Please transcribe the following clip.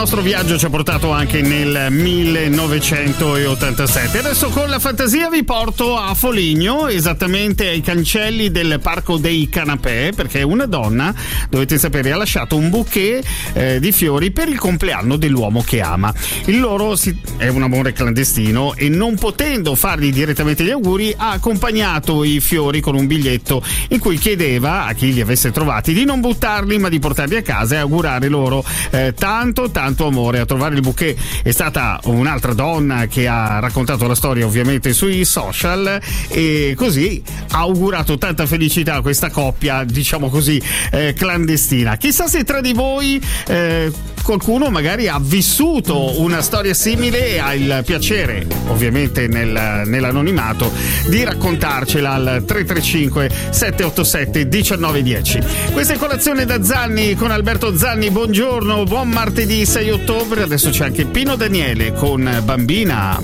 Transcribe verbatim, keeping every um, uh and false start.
Il nostro viaggio ci ha portato anche nel millenovecentottantasette. Adesso con la fantasia vi porto a Foligno, esattamente ai cancelli del Parco dei Canapè, perché una donna, dovete sapere, ha lasciato un bouquet eh, di fiori per il compleanno dell'uomo che ama. Il loro si... è un amore clandestino e, non potendo fargli direttamente gli auguri, ha accompagnato i fiori con un biglietto in cui chiedeva a chi li avesse trovati di non buttarli ma di portarli a casa e augurare loro eh, tanto tanto amore. A trovare il bouquet è stata un'altra donna che ha raccontato la storia ovviamente sui social, e così ha augurato tanta felicità a questa coppia, diciamo così, eh, clandestina. Chissà se tra di voi eh, qualcuno magari ha vissuto una storia simile e ha il piacere, ovviamente nel, nell'anonimato, di raccontarcela al tre tre cinque sette otto sette uno nove uno zero. Questa è Colazione da Zanni con Alberto Zanni. Buongiorno, buon martedì sei ottobre. Adesso c'è anche Pino Daniele con Bambina.